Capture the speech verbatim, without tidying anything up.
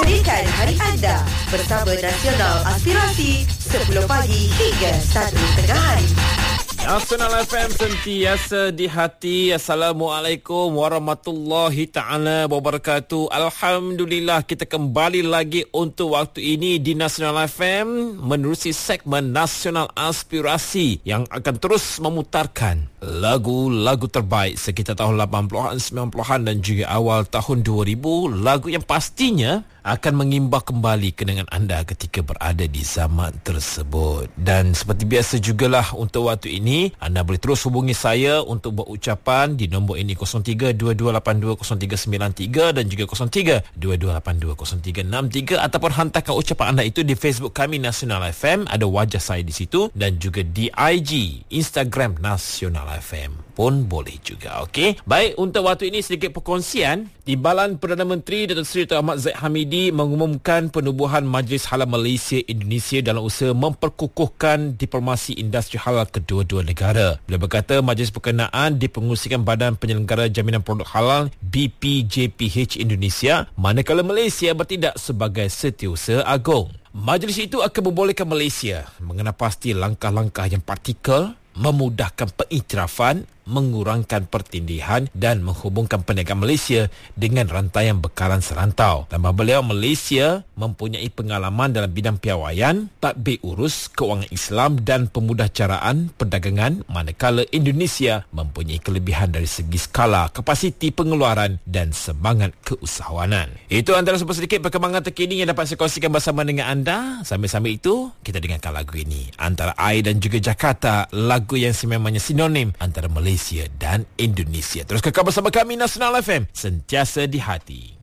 Sediakan hari anda bersama Nasional Aspirasi sepuluh pagi hingga satu tengah hari. Nasional F M sentiasa di hati. Assalamualaikum warahmatullahi ta'ala wabarakatuh. Alhamdulillah, kita kembali lagi untuk waktu ini di Nasional F M menerusi segmen Nasional Aspirasi yang akan terus memutarkan lagu-lagu terbaik sekitar tahun lapan puluhan, sembilan puluhan dan juga awal tahun dua ribu. Lagu yang pastinya akan mengimbau kembali kenangan anda ketika berada di zaman tersebut. Dan seperti biasa jugalah untuk waktu ini, anda boleh terus hubungi saya untuk berucapan di nombor ini kosong tiga dua dua lapan dua kosong tiga sembilan tiga dan juga kosong tiga dua dua lapan dua kosong tiga enam tiga, ataupun hantarkan ucapan anda itu di Facebook kami Nasional F M, ada wajah saya di situ, dan juga di I G Instagram Nasional F M pun boleh juga. Okey, baik, untuk waktu ini sedikit perkongsian. Timbalan Perdana Menteri Datuk Seri Tun Ahmad Zahid Hamidi mengumumkan penubuhan Majlis Halal Malaysia Indonesia dalam usaha memperkukuhkan diplomasi industri halal kedua-dua negara. Beliau berkata majlis berkenaan dipengerusikan Badan Penyelenggara Jaminan Produk Halal B P J P H Indonesia, manakala Malaysia bertindak sebagai setiausaha agung. Majlis itu akan membolehkan Malaysia mengenapasti langkah-langkah yang praktikal, memudahkan pengiktirafan, mengurangkan pertindihan dan menghubungkan perniagaan Malaysia dengan rantaian bekalan serantau. Tambah beliau, Malaysia mempunyai pengalaman dalam bidang piawaian, tadbir urus, kewangan Islam dan pemudahcaraan perdagangan, manakala Indonesia mempunyai kelebihan dari segi skala, kapasiti pengeluaran dan semangat keusahawanan. Itu antara sedikit perkembangan terkini yang dapat saya kongsikan bersama dengan anda. Sambil-sambil itu, kita dengarkan lagu ini. Antara I dan juga Jakarta, lagu yang sememangnya sinonim antara Malaysia dan Indonesia. Terus kekal bersama kami Nasional F M, sentiasa di hati.